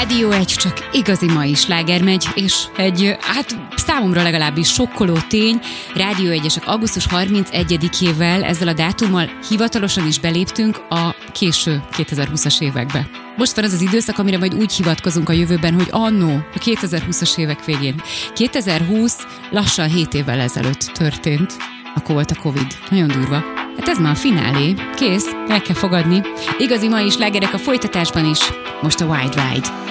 Rádió 1, csak igazi mai sláger megy, és egy, számomra legalábbis sokkoló tény, Rádió 1-esek augusztus 31-ével, ezzel a dátummal hivatalosan is beléptünk a késő 2020-as évekbe. Most van az az időszak, amire majd úgy hivatkozunk a jövőben, hogy annó, a 2020-as évek végén. 2020 lassan 7 évvel ezelőtt történt. Akkor volt a Covid. Nagyon durva. Hát ez már a finálé. Kész, el kell fogadni. Igazi mai slágerek a folytatásban is. Most a Wide Ride.